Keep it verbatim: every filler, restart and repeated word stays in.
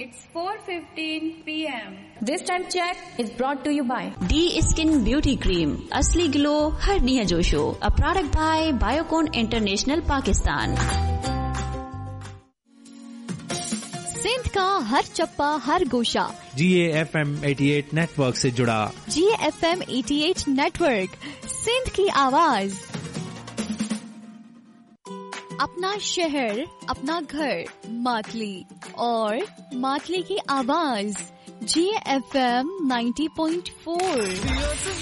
It's four fifteen p m This time check is brought to you by D Skin Beauty Cream. असली glow हर निया जोशो. A product by Biocon International Pakistan. Sindh का हर चप्पा हर गोशा जी A F M अठासी network से जुड़ा. जी A F M अठासी network, Sindh की आवाज. अपना शहर, अपना घर, मातली और मातली की आवाज. जी ए एफ एम नब्बे पॉइंट चार.